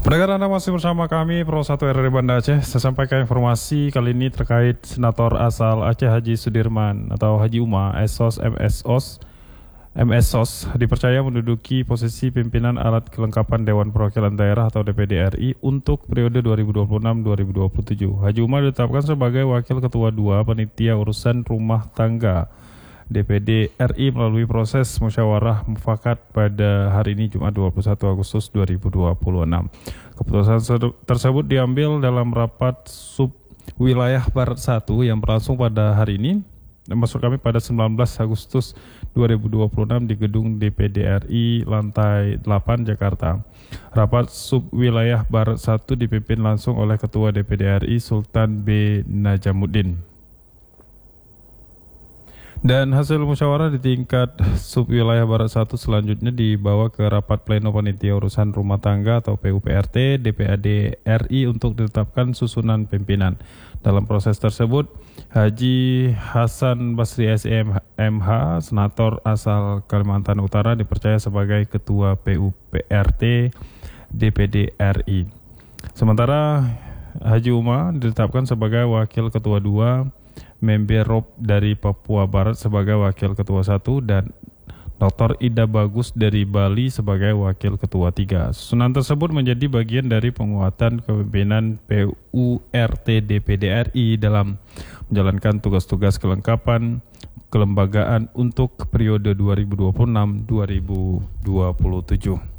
Pendengar, Anda masih bersama kami Pro 1 RRI Banda Aceh. Saya sampaikan informasi kali ini terkait Senator asal Aceh Haji Sudirman atau Haji Uma Esos MSOS dipercaya menduduki posisi pimpinan alat kelengkapan Dewan Perwakilan Daerah atau DPD RI untuk periode 2026-2027. Haji Uma ditetapkan sebagai Wakil Ketua 2 Panitia Urusan Rumah Tangga DPD RI melalui proses musyawarah mufakat pada hari ini Jumat 21 Agustus 2026. Keputusan tersebut diambil dalam rapat sub wilayah Barat 1 yang berlangsung pada hari ini, maksud kami pada 19 Agustus 2026 di gedung DPD RI lantai 8 Jakarta. Rapat sub wilayah Barat 1 dipimpin langsung oleh Ketua DPD RI Sultan B. Najamuddin. Dan hasil musyawarah di tingkat subwilayah Barat 1 selanjutnya dibawa ke rapat pleno panitia urusan rumah tangga atau PUPRT DPAD RI untuk ditetapkan susunan pimpinan. Dalam proses tersebut, Haji Hasan Basri SMH, senator asal Kalimantan Utara, dipercaya sebagai ketua PUPRT DPD RI. Sementara Haji Uma ditetapkan sebagai wakil ketua 2, Memberop dari Papua Barat sebagai Wakil Ketua 1 dan Dr. Ida Bagus dari Bali sebagai Wakil Ketua 3. Susunan tersebut menjadi bagian dari penguatan kepemimpinan PURT DPD RI dalam menjalankan tugas-tugas kelengkapan kelembagaan untuk periode 2026-2027.